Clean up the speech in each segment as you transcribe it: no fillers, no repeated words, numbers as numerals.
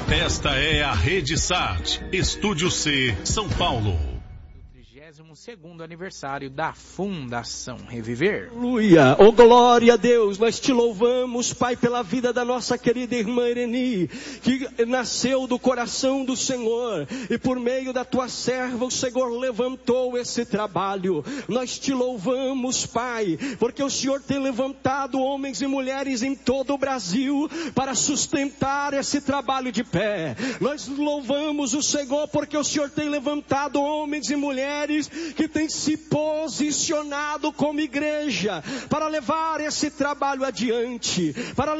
Esta é a Rede Sat, Estúdio C, São Paulo. 32º aniversário da Fundação Reviver. Aleluia, oh glória a Deus, nós te louvamos, Pai, pela vida da nossa querida irmã Ireni, que nasceu do coração do Senhor, e por meio da tua serva o Senhor levantou esse trabalho. Nós te louvamos, Pai, porque o Senhor tem levantado homens e mulheres em todo o Brasil para sustentar esse trabalho de pé. Nós louvamos o Senhor porque o Senhor tem levantado homens e mulheres que tem se posicionado como igreja para levar esse trabalho adiante,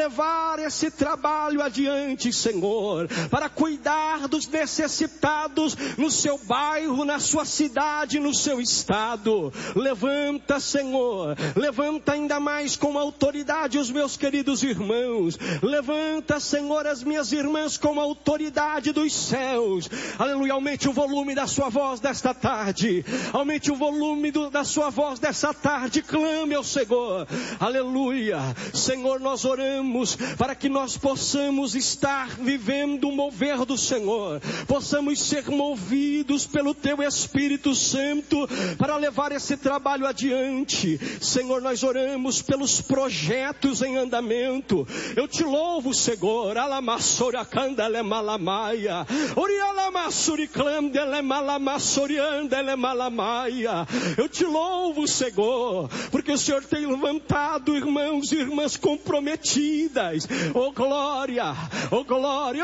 Senhor, para cuidar dos necessitados no seu bairro, na sua cidade, no seu estado. Levanta, Senhor, levanta ainda mais com autoridade os meus queridos irmãos, levanta, Senhor, as minhas irmãs com autoridade dos céus. Aleluia, aumente o volume da sua voz desta tarde. Aumente o volume da sua voz dessa tarde, clame ao Senhor. Aleluia. Senhor, nós oramos para que nós possamos estar vivendo o mover do Senhor, possamos ser movidos pelo Teu Espírito Santo para levar esse trabalho adiante. Senhor, nós oramos pelos projetos em andamento. Eu te louvo, Senhor. Alamassora candele malamaia, orialamassuri clandele malamassoriandele malamaia. Eu te louvo, Senhor, porque o Senhor tem levantado irmãos e irmãs comprometidas. Oh glória, oh glória.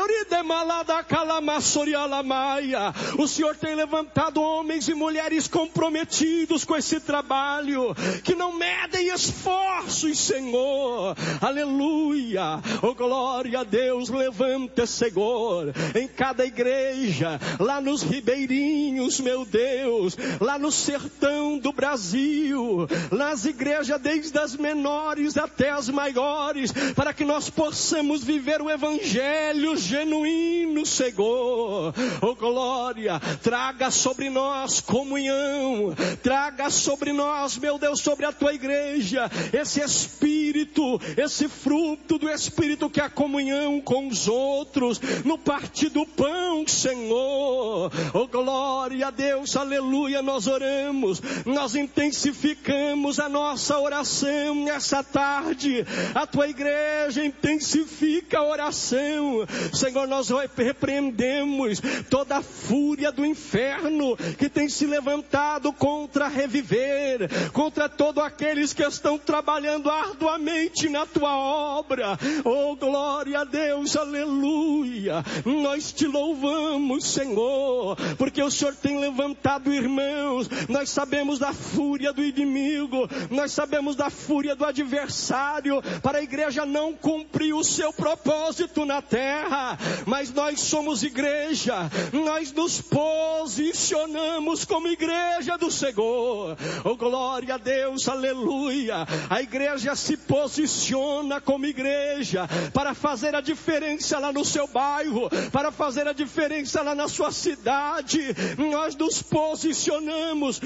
O Senhor tem levantado homens e mulheres comprometidos com esse trabalho, que não medem esforços, Senhor. Aleluia. Oh glória a Deus. Levanta, Senhor, em cada igreja, lá nos ribeirinhos, meu Deus, lá no sertão do Brasil, nas igrejas desde as menores até as maiores, para que nós possamos viver o evangelho genuíno, Senhor. Oh glória, traga sobre nós comunhão, traga sobre nós, meu Deus, sobre a tua igreja, esse espírito, esse fruto do Espírito que é a comunhão com os outros, no partir do pão, Senhor. Oh glória a Deus, aleluia. Nós oramos, nós intensificamos a nossa oração nessa tarde. A tua igreja intensifica a oração. Senhor, nós repreendemos toda a fúria do inferno que tem se levantado contra Reviver, contra todos aqueles que estão trabalhando arduamente na tua obra. Oh glória a Deus, aleluia. Nós te louvamos, Senhor, porque o Senhor tem levantado irmãos. Nós sabemos da fúria do inimigo, nós sabemos da fúria do adversário, para a igreja não cumprir o seu propósito na terra, mas nós somos igreja, nós nos posicionamos como igreja do Senhor. Oh glória a Deus, aleluia. A igreja se posiciona como igreja para fazer a diferença lá no seu bairro, para fazer a diferença lá na sua cidade. Nós nos posicionamos.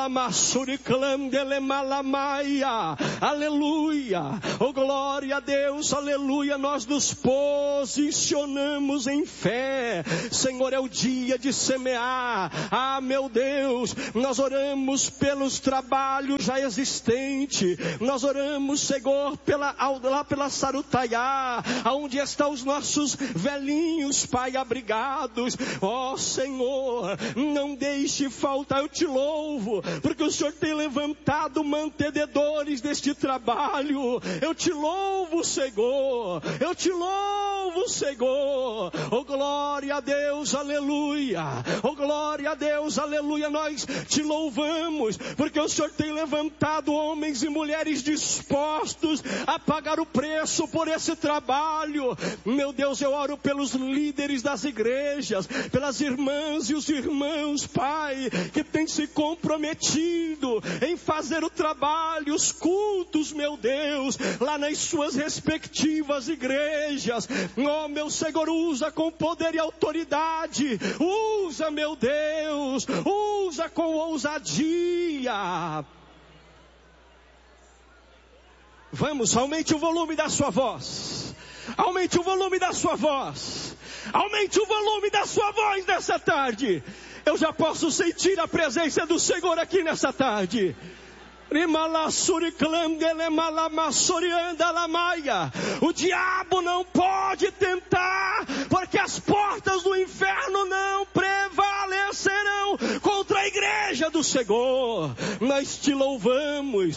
Aleluia. Oh glória a Deus, aleluia. Nós nos posicionamos em fé. Senhor, é o dia de semear. Ah, meu Deus, nós oramos pelos trabalhos já existentes. Nós oramos, Senhor, lá pela Sarutaiá, aonde estão os nossos velhinhos, Pai, abrigados. Ó Senhor, não deixe faltar. Eu te louvo, porque o Senhor tem levantado mantenedores deste trabalho. Eu te louvo, Senhor. Eu te louvo, Senhor. Oh glória a Deus, aleluia. Oh glória a Deus, aleluia. Nós te louvamos, porque o Senhor tem levantado homens e mulheres dispostos a pagar o preço por esse trabalho. Meu Deus, eu oro pelos líderes das igrejas, pelas irmãs e os irmãos, Pai, que têm se comprometido em fazer o trabalho, os cultos, meu Deus, lá nas suas respectivas igrejas. Oh, meu Senhor, usa com poder e autoridade. Usa, meu Deus, usa com ousadia. Vamos, aumente o volume da sua voz. Aumente o volume da sua voz. Aumente o volume da sua voz nessa tarde. Eu já posso sentir a presença do Senhor aqui nessa tarde. O diabo não pode tentar, porque as portas do inferno não prevalecerão contra a igreja do Senhor. Nós te louvamos,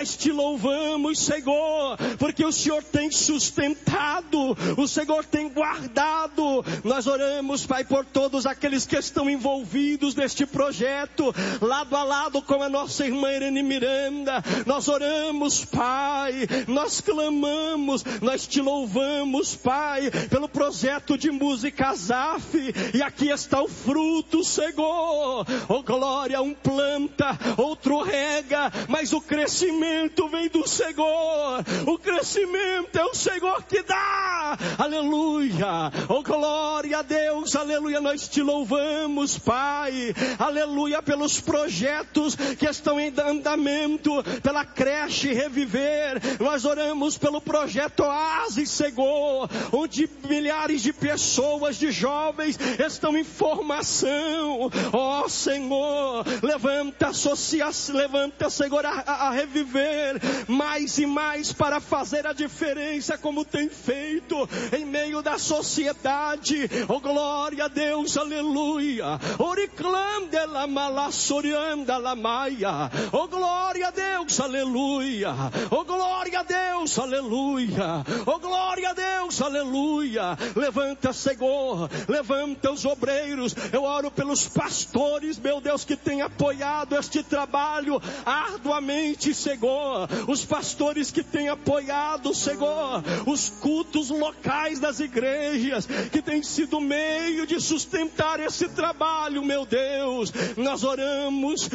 Senhor, porque o Senhor tem sustentado, o Senhor tem guardado. Nós oramos, Pai, por todos aqueles que estão envolvidos neste projeto, lado a lado com a nossa irmã Irene Miranda. Nós oramos, Pai, nós clamamos, nós te louvamos, Pai, pelo projeto de música Azaf, e aqui está o fruto, Senhor. Oh glória, um planta, outro rega, mas o crescimento vem do Senhor. O crescimento é o Senhor que dá. Aleluia. Oh glória a Deus, aleluia. Nós te louvamos, Pai, aleluia, pelos projetos que estão em andamento, pela creche Reviver. Nós oramos pelo projeto Oásis, Senhor, onde milhares de pessoas, de jovens estão em formação. Ó Senhor, levanta associação, levanta, Senhor, a Reviver mais e mais para fazer a diferença, como tem feito em meio da sociedade. Oh glória a Deus, aleluia. Oriclam de la malassorianda la maia. Oh glória a Deus, aleluia. Oh glória a Deus, aleluia. Oh glória a Deus, aleluia. Levanta, Senhor, levanta os obreiros. Eu oro pelos pastores, meu Deus, que têm apoiado este trabalho arduamente, Senhor. Os pastores que têm apoiado, Senhor, os cultos locais das igrejas, que tem sido meio de sustentar esse trabalho, meu Deus. Nós oramos.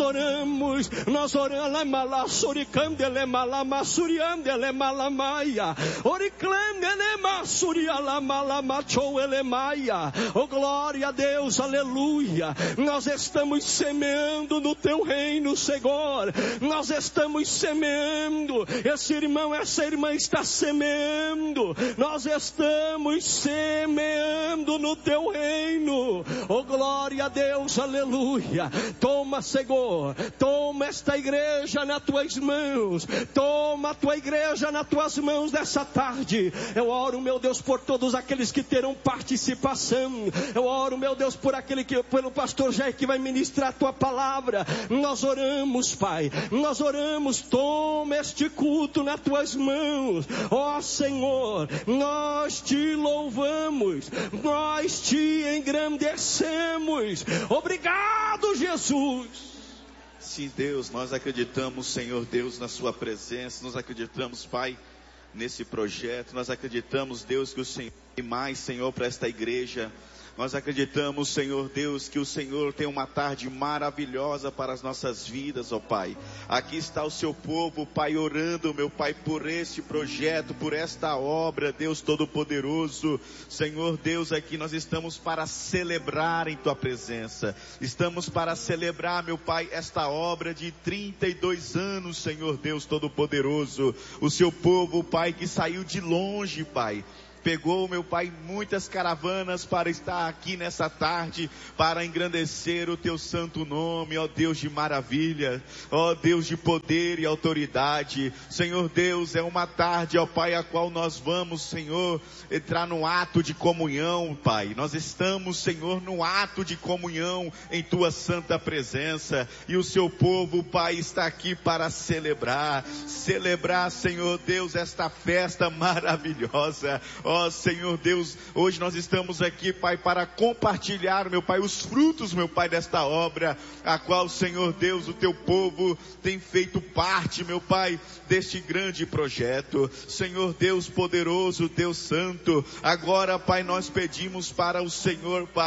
Malasoricandele malamassuriandele malamaya. Oriclandele massuriala malamachoele maia. Oh glória a Deus, aleluia. Nós estamos semeando no teu reino, Senhor. Nós estamos semeando. Esse irmão, essa irmã está semeando. Nós estamos semeando no teu reino. Oh glória a Deus, aleluia. Toma, Senhor, toma esta igreja nas tuas mãos. Toma a tua igreja nas tuas mãos nessa tarde. Eu oro, meu Deus, por todos aqueles que terão participação. Eu oro, meu Deus, pelo pastor Jair que vai ministrar a tua palavra. Nós oramos, Pai. Nós oramos. Toma este culto nas tuas mãos. Ó Senhor, nós te louvamos. Nós te engrandecemos. Obrigado, Jesus. Sim, Deus, nós acreditamos, Senhor Deus, na sua presença. Nós acreditamos, Pai, nesse projeto. Nós acreditamos, Deus, que o Senhor tem mais, Senhor, para esta igreja. Nós acreditamos, Senhor Deus, que o Senhor tem uma tarde maravilhosa para as nossas vidas, ó Pai. Aqui está o seu povo, Pai, orando, meu Pai, por este projeto, por esta obra, Deus Todo-Poderoso. Senhor Deus, aqui nós estamos para celebrar em Tua presença. Estamos para celebrar, meu Pai, esta obra de 32 anos, Senhor Deus Todo-Poderoso. O seu povo, Pai, que saiu de longe, Pai. Pegou, meu Pai, muitas caravanas para estar aqui nessa tarde, para engrandecer o Teu santo nome, ó Deus de maravilha, ó Deus de poder e autoridade. Senhor Deus, é uma tarde, ó Pai, a qual nós vamos, Senhor, entrar no ato de comunhão, Pai. Nós estamos, Senhor, no ato de comunhão em Tua santa presença, e o Seu povo, Pai, está aqui para celebrar, Senhor Deus, esta festa maravilhosa. Ó Senhor Deus, hoje nós estamos aqui, Pai, para compartilhar, meu Pai, os frutos, meu Pai, desta obra, a qual, Senhor Deus, o Teu povo tem feito parte, meu Pai, deste grande projeto. Senhor Deus poderoso, Deus santo, agora, Pai, nós pedimos para o Senhor, Pai,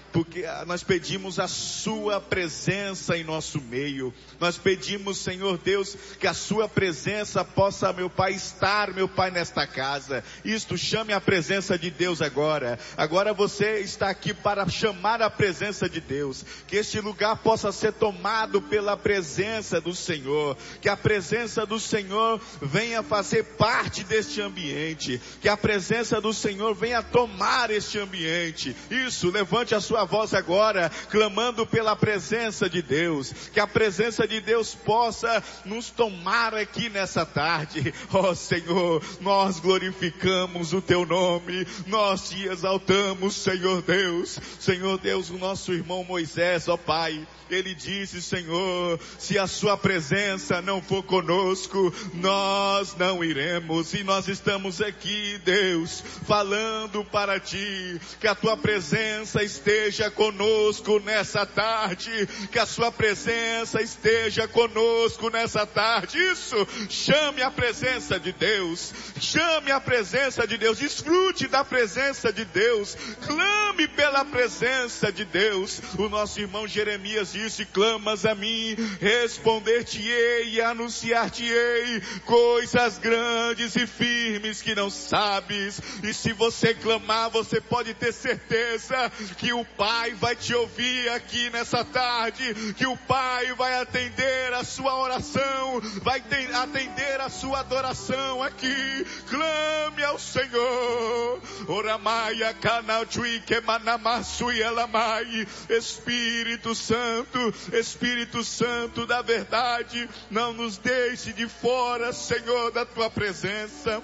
porque nós pedimos a sua presença em nosso meio. Nós pedimos, Senhor Deus, que a sua presença possa, meu Pai, estar, meu Pai, nesta casa. Isto, chame a presença de Deus agora. Agora você está aqui para chamar a presença de Deus. Que este lugar possa ser tomado pela presença do Senhor. Que a presença do Senhor venha fazer parte deste ambiente. Que a presença do Senhor venha tomar este ambiente. Isso, levante a sua voz agora, clamando pela presença de Deus. Que a presença de Deus possa nos tomar aqui nessa tarde. Ó Senhor, nós glorificamos o teu nome, nós te exaltamos, Senhor Deus. Senhor Deus, o nosso irmão Moisés, ó Pai, ele disse, Senhor, se a sua presença não for conosco, nós não iremos. E nós estamos aqui, Deus, falando para ti, que a tua presença esteja conosco nessa tarde, que a sua presença esteja conosco nessa tarde. Isso, chame a presença de Deus, chame a presença de Deus, desfrute da presença de Deus, clame pela presença de Deus. O nosso irmão Jeremias disse, clamas a mim, responder-te-ei e anunciar-te-ei coisas grandes e firmes que não sabes. E se você clamar, você pode ter certeza que o Pai vai te ouvir aqui nessa tarde, que o Pai vai atender a sua oração, vai atender a sua adoração aqui. Clame ao Senhor. Oramaia canalchui kemanamassui elamai. Espírito Santo, Espírito Santo da verdade, não nos deixe de fora, Senhor, da tua presença.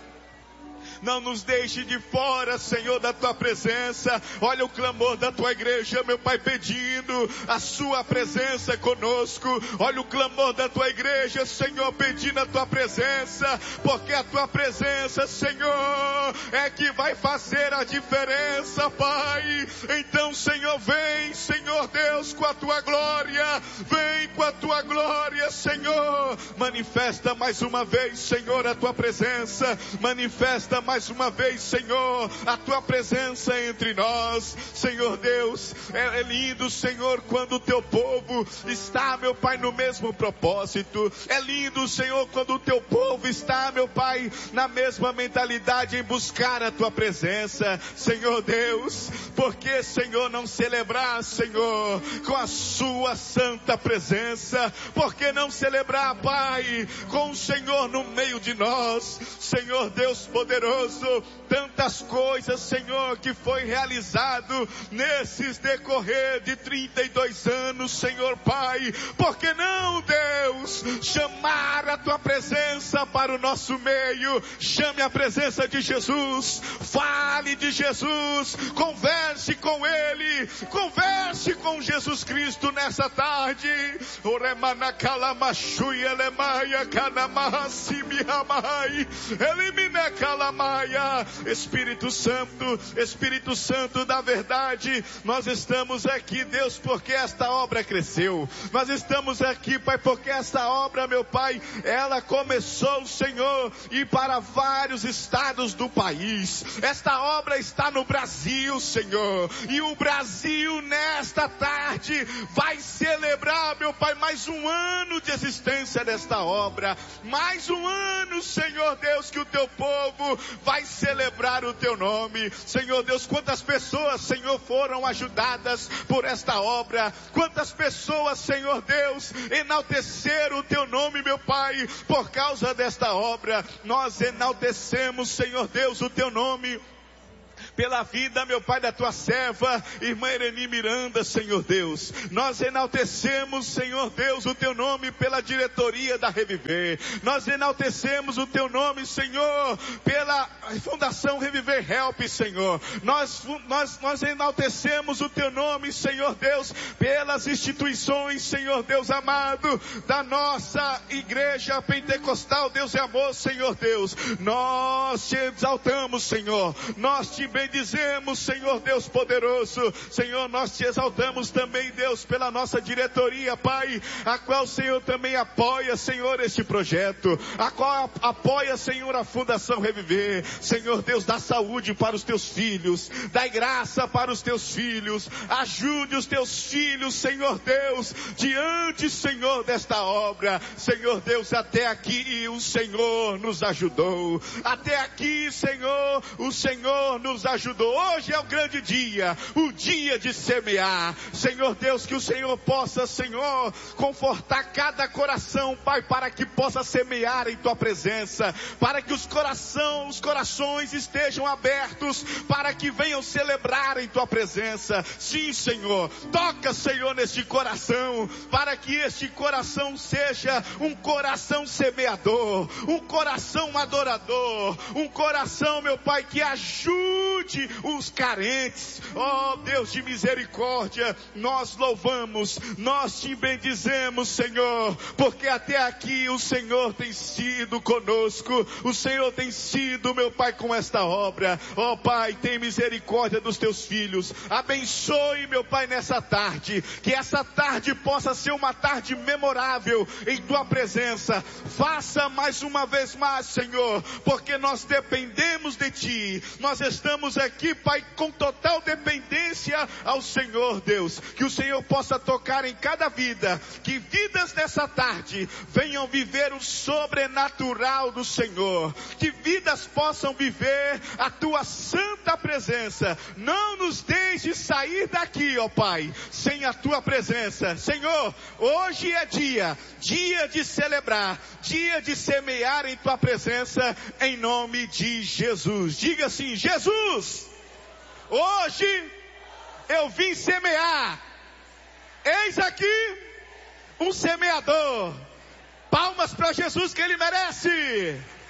Não nos deixe de fora, Senhor, da tua presença. Olha o clamor da tua igreja, meu Pai, pedindo a sua presença conosco. Olha o clamor da tua igreja, Senhor, pedindo a tua presença, porque a tua presença, Senhor, é que vai fazer a diferença, Pai. Então, Senhor, vem, Senhor Deus, com a tua glória. Vem com a tua glória, Senhor. Manifesta mais uma vez, Senhor, a tua presença. Manifesta mais uma vez, Senhor, a tua presença entre nós. Senhor Deus, é lindo, Senhor, quando o teu povo está, meu Pai, no mesmo propósito. É lindo, Senhor, quando o teu povo está, meu Pai, na mesma mentalidade em buscar a tua presença. Senhor Deus, porque, Senhor, não celebrar, Senhor, com a sua santa presença? Por que não celebrar, Pai, com o Senhor no meio de nós? Senhor Deus poderoso, tantas coisas, Senhor, que foi realizado nesses decorrer de 32 anos, Senhor Pai. Por que não, Deus, chamar a tua presença para o nosso meio? Chame a presença de Jesus, fale de Jesus, converse com Ele, converse com Jesus Cristo nessa tarde. Espírito Santo da verdade, nós estamos aqui, Deus, porque esta obra cresceu. Nós estamos aqui, Pai, porque esta obra, meu Pai, ela começou, Senhor, e para vários estados do país. Esta obra está no Brasil, Senhor, e o Brasil nesta tarde vai celebrar, meu Pai, mais um ano de existência desta obra. Mais um ano, Senhor Deus, que o teu povo vai celebrar o teu nome. Senhor Deus, quantas pessoas, Senhor, foram ajudadas por esta obra. Quantas pessoas, Senhor Deus, enalteceram o teu nome, meu Pai, por causa desta obra. Nós enaltecemos, Senhor Deus, o teu nome pela vida, meu Pai, da tua serva, irmã Ereni Miranda, Senhor Deus. Nós enaltecemos, Senhor Deus, o teu nome pela diretoria da Reviver. Nós enaltecemos o teu nome, Senhor, pela Fundação Reviver Help, Senhor. Nós enaltecemos o teu nome, Senhor Deus, pelas instituições, Senhor Deus amado, da nossa igreja pentecostal, Deus e amor, Senhor Deus. Nós te exaltamos, Senhor. Nós te bendizemos, Senhor Deus poderoso. Senhor, nós te exaltamos também, Deus, pela nossa diretoria, Pai, a qual, Senhor, também apoia, Senhor, este projeto, a qual apoia, Senhor, a Fundação Reviver. Senhor Deus, dá saúde para os teus filhos, dai graça para os teus filhos, ajude os teus filhos, Senhor Deus, diante, Senhor, desta obra. Senhor Deus, até aqui o Senhor nos ajudou, até aqui, Senhor, o Senhor nos ajudou. Hoje é o grande dia, o dia de semear. Senhor Deus, que o Senhor possa, Senhor, confortar cada coração, Pai, para que possa semear em tua presença, para que os corações estejam abertos, para que venham celebrar em tua presença. Sim, Senhor, toca, Senhor, neste coração, para que este coração seja um coração semeador, um coração adorador, um coração, meu Pai, que ajude os carentes. Ó Deus de misericórdia, nós louvamos, nós te bendizemos, Senhor, porque até aqui o Senhor tem sido conosco, o Senhor tem sido, meu Pai, com esta obra. Ó Pai, tem misericórdia dos teus filhos, abençoe, meu Pai, nessa tarde, que essa tarde possa ser uma tarde memorável em tua presença. Faça mais uma vez mais, Senhor, porque nós dependemos de ti, nós estamos aqui, Pai, com total dependência ao Senhor, Deus, que o Senhor possa tocar em cada vida, que vidas nessa tarde venham viver o sobrenatural do Senhor, que vidas possam viver a tua santa presença. Não nos deixe sair daqui, ó Pai, sem a tua presença. Senhor, hoje é dia de celebrar, dia de semear em tua presença, em nome de Jesus. Diga assim: Jesus, hoje eu vim semear. Eis aqui um semeador. Palmas para Jesus, que Ele merece.